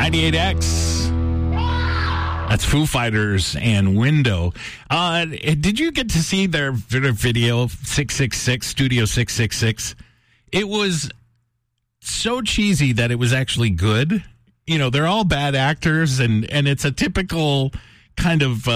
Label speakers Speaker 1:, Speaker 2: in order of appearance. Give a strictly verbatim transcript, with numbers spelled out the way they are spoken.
Speaker 1: ninety-eight X. That's Foo Fighters and Window. Uh, did you get to see their video, six six six, Studio six six six? It was so cheesy that it was actually good. You know, they're all bad actors, and, and it's a typical kind of... Uh,